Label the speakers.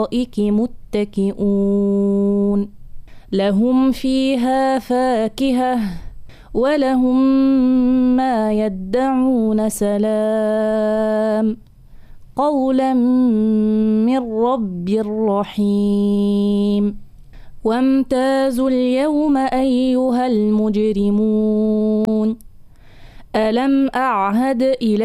Speaker 1: الأرائك متكئون لهم فيها فاكهة ولهم ما يدعون سلام قولا من رب رحيم وامتازوا اليوم أيها المجرمون ألم أعهد إليكم